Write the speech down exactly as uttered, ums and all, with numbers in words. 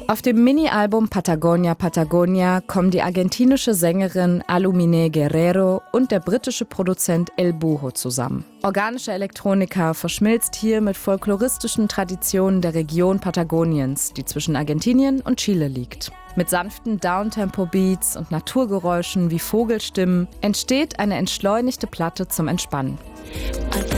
Auf dem Mini-Album Patagonia Patagonia kommen die argentinische Sängerin Alumine Guerrero und der britische Produzent El Buho zusammen. Organische Elektronika verschmilzt hier mit folkloristischen Traditionen der Region Patagoniens, die zwischen Argentinien und Chile liegt. Mit sanften Downtempo-Beats und Naturgeräuschen wie Vogelstimmen entsteht eine entschleunigte Platte zum Entspannen.